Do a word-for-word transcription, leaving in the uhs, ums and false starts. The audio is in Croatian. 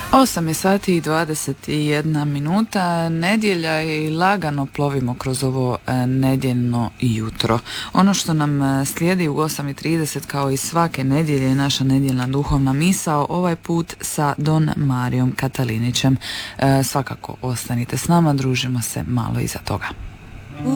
osam je sati i dvadeset jedna minuta, nedjelja je i lagano plovimo kroz ovo e, nedjeljno jutro. Ono što nam e, slijedi u osam i trideset kao i svake nedjelje je naša nedjeljna duhovna misao, ovaj put sa Don Marijom Katalinićem. E, svakako ostanite s nama, družimo se malo iza toga.